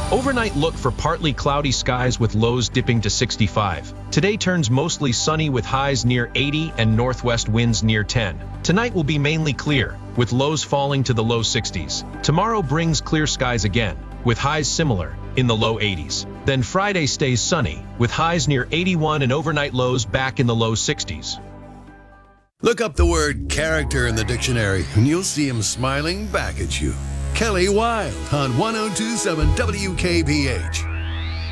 Overnight, look for partly cloudy skies with lows dipping to 65. Today turns mostly sunny with highs near 80 and northwest winds near 10. Tonight will be mainly clear, with lows falling to the low 60s. Tomorrow brings clear skies again, with highs similar, in the low 80s. Then Friday stays sunny, with highs near 81 and overnight lows back in the low 60s. Look up the word character in the dictionary, and you'll see him smiling back at you. Kelly Wilde on 1027 WKBH.